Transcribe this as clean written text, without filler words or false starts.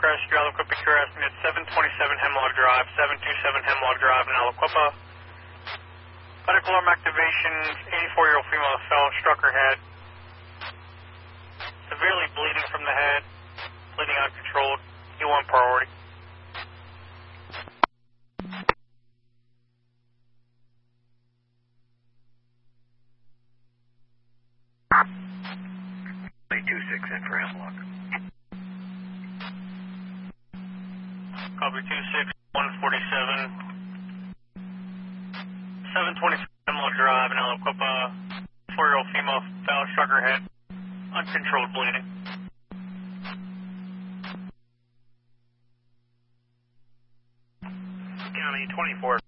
Crest, your Aliquippa Cure estimate 727 Hemlock Drive, 727 Hemlock Drive in Aliquippa. Medical alarm activation, 84-year-old female fell, struck her head. Severely bleeding from the head, bleeding uncontrolled, E1 priority. in for Hemlock. Copy 26, 147. 727 Hemlock Drive in Aliquippa. 4-year-old female fell, struck her head. Uncontrolled bleeding. County 24.